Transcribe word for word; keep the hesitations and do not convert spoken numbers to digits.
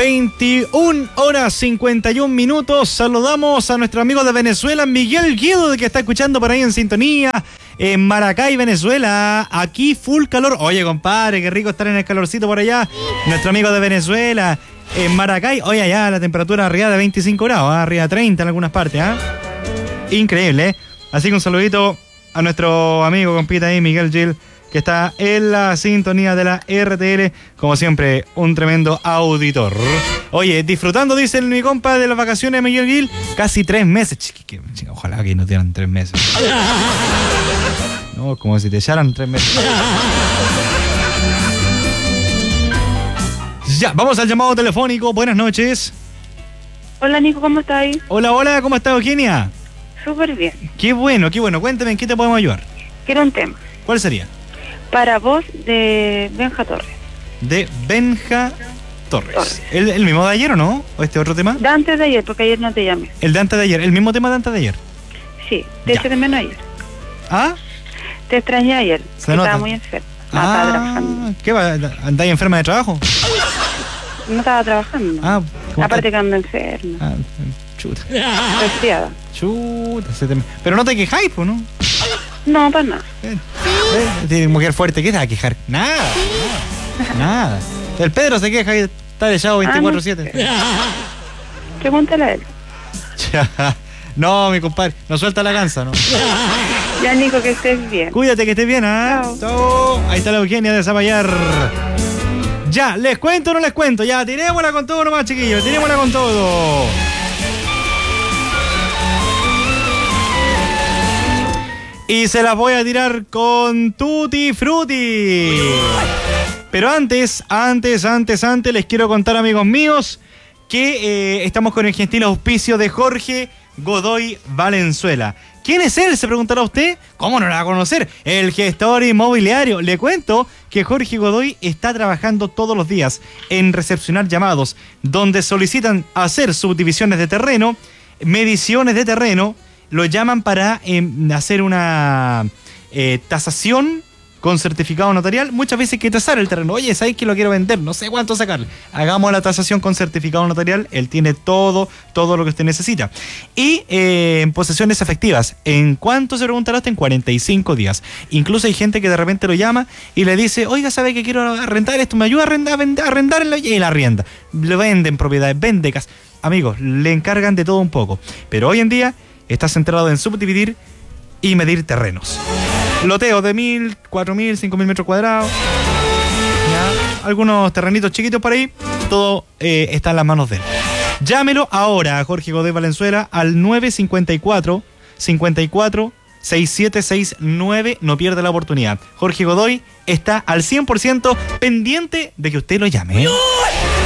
veintiuna horas cincuenta y un minutos. Saludamos a nuestro amigo de Venezuela, Miguel Guido, que está escuchando por ahí en sintonía. En Maracay, Venezuela, aquí full calor. Oye, compadre, qué rico estar en el calorcito por allá. Nuestro amigo de Venezuela, en Maracay. Oye, allá la temperatura arriba de veinticinco grados, ¿eh? Arriba de treinta en algunas partes. ¿eh? Increíble, ¿eh? Así que un saludito a nuestro amigo, compita ahí, Miguel Gil, que está en la sintonía de la R T L. Como siempre, un tremendo auditor. Oye, disfrutando, dice mi compa, de las vacaciones de Miguel Gil. Casi tres meses. Chiqui, chiqui, ojalá que no dieran tres meses. No, como si te echaran tres meses. Ya, vamos al llamado telefónico. Buenas noches. Hola, Nico, ¿cómo estás ahí? Hola, hola, ¿cómo estás, Eugenia? Súper bien. Qué bueno, qué bueno. Cuéntame, ¿en qué te podemos ayudar? Quiero un tema. ¿Cuál sería? Para vos, de Benja Torres. De Benja Torres. Torres. ¿El, ¿El mismo de ayer o no? ¿O este otro tema? De antes de ayer, porque ayer no te llamé. El de antes de ayer, el mismo tema de antes de ayer. Sí, te Ya. eché de menos ayer. ¿Ah? Te extrañé ayer. Se nota. Estaba muy enferma. No estaba Ah, trabajando. ¿qué va? ¿Andáis enferma de trabajo? No estaba trabajando. Ah, ¿cómo Aparte está? que ando enferma. Ah, chuta. Resfriada. Chuta. Se te... Pero no te quejáis, pues, ¿no? No, para nada. Eh, eh, Tiene mujer fuerte, ¿qué te va a quejar? Nada, nada. Nada. El Pedro se queja y está echado veinticuatro siete. Pregúntale a él. No, mi compadre, no suelta la gansa, ¿no? Ya, Nico, que estés bien. Cuídate, que estés bien, ¿ah? Chao. Chao. Ahí está la Eugenia de Zapallar. Ya, ¿les cuento o no les cuento? Ya, tirémosla con todo nomás, chiquillos. Tirémosla con todo. Y se las voy a tirar con Tutti Frutti. Pero antes, antes, antes, antes, les quiero contar, amigos míos, que eh, estamos con el gentil auspicio de Jorge Godoy Valenzuela. ¿Quién es él? Se preguntará usted. ¿Cómo no lo va a conocer? El gestor inmobiliario. Le cuento que Jorge Godoy está trabajando todos los días en recepcionar llamados donde solicitan hacer subdivisiones de terreno, mediciones de terreno. Lo llaman para eh, hacer una eh, tasación con certificado notarial. Muchas veces hay que tasar el terreno. Oye, ¿sabes que lo quiero vender? No sé cuánto sacarle. Hagamos la tasación con certificado notarial. Él tiene todo, todo lo que usted necesita. Y eh, en posesiones efectivas. ¿En cuánto se preguntará usted? En cuarenta y cinco días. Incluso hay gente que de repente lo llama y le dice, oiga, ¿sabe que quiero arrendar esto? ¿Me ayuda a arrendar? A arrendar en la... Y él arrienda. Le venden propiedades, vende casas. Amigos, le encargan de todo un poco. Pero hoy en día está centrado en subdividir y medir terrenos. Loteo de mil, cuatro mil, cinco mil metros cuadrados. ¿Ya? Algunos terrenitos chiquitos por ahí. Todo eh, está en las manos de él. Llámelo ahora a Jorge Godoy Valenzuela al nueve cinco cuatro, cinco cuatro, seis siete seis nueve. No pierde la oportunidad. Jorge Godoy está al cien por ciento pendiente de que usted lo llame.